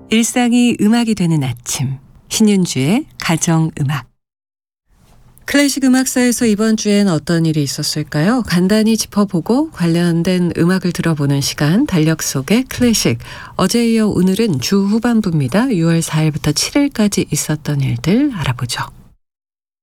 일상이 음악이 되는 아침, 신윤주의 가정음악. 클래식 음악사에서 이번 주엔 어떤 일이 있었을까요? 간단히 짚어보고 관련된 음악을 들어보는 시간, 달력 속의 클래식. 어제에 이어 오늘은 주 후반부입니다. 6월 4일부터 7일까지 있었던 일들 알아보죠.